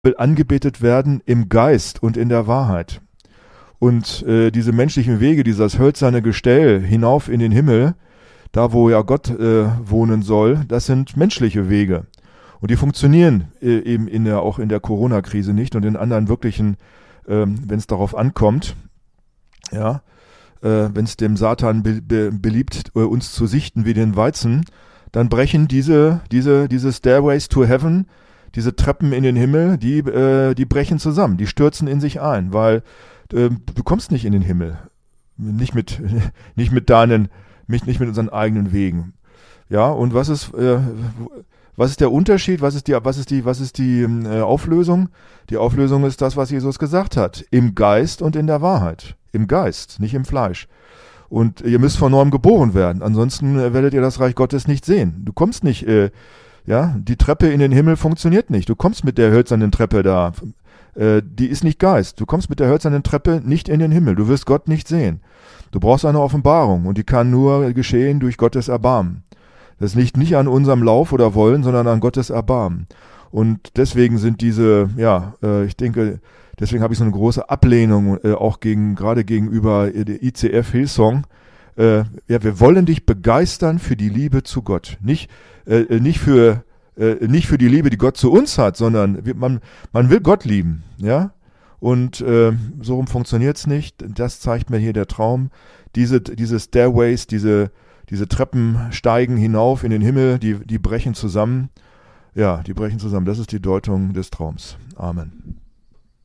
will angebetet werden im Geist und in der Wahrheit. Und diese menschlichen Wege, dieses hölzerne Gestell hinauf in den Himmel, da wo ja Gott wohnen soll, das sind menschliche Wege. Und die funktionieren eben auch in der Corona-Krise nicht und in anderen wirklichen, wenn es darauf ankommt, ja, wenn es dem Satan beliebt, uns zu sichten wie den Weizen, dann brechen diese Stairways to Heaven, diese Treppen in den Himmel, die brechen zusammen, die stürzen in sich ein, weil du kommst nicht in den Himmel, nicht mit unseren eigenen Wegen. Ja, und was ist der Unterschied? Was ist die Auflösung? Die Auflösung ist das, was Jesus gesagt hat: Im Geist und in der Wahrheit. Im Geist, nicht im Fleisch. Und ihr müsst von neuem geboren werden, ansonsten werdet ihr das Reich Gottes nicht sehen. Du kommst nicht, die Treppe in den Himmel funktioniert nicht. Du kommst mit der hölzernen Treppe da, die ist nicht Geist. Du kommst mit der hölzernen Treppe nicht in den Himmel. Du wirst Gott nicht sehen. Du brauchst eine Offenbarung und die kann nur geschehen durch Gottes Erbarmen. Das liegt nicht an unserem Lauf oder Wollen, sondern an Gottes Erbarmen. Und deswegen sind deswegen habe ich so eine große Ablehnung auch gerade gegenüber der ICF Hillsong. Wir wollen dich begeistern für die Liebe zu Gott. Nicht für die Liebe, die Gott zu uns hat, sondern man will Gott lieben, ja. Und so rum funktioniert's nicht. Das zeigt mir hier der Traum. Diese Stairways, diese Treppen steigen hinauf in den Himmel, die brechen zusammen. Ja, die brechen zusammen. Das ist die Deutung des Traums. Amen.